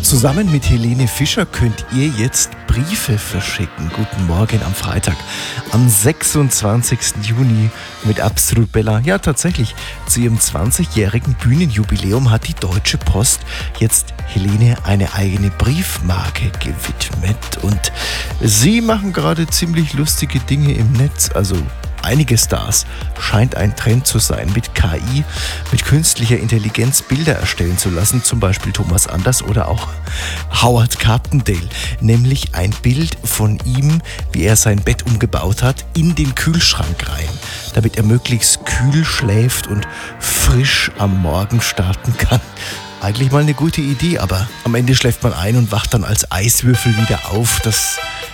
Zusammen mit Helene Fischer könnt ihr jetzt Briefe verschicken. Guten Morgen am Freitag, am 26. Juni mit Absolut Bella. Ja, tatsächlich, zu ihrem 20-jährigen Bühnenjubiläum hat die Deutsche Post jetzt Helene eine eigene Briefmarke gewidmet. Und sie machen gerade ziemlich lustige Dinge im Netz, also einige Stars scheint ein Trend zu sein, mit KI, mit künstlicher Intelligenz Bilder erstellen zu lassen, zum Beispiel Thomas Anders oder auch Howard Carpendale, nämlich ein Bild von ihm, wie er sein Bett umgebaut hat, in den Kühlschrank rein, damit er möglichst kühl schläft und frisch am Morgen starten kann. Eigentlich mal eine gute Idee, aber am Ende schläft man ein und wacht dann als Eiswürfel wieder auf. Das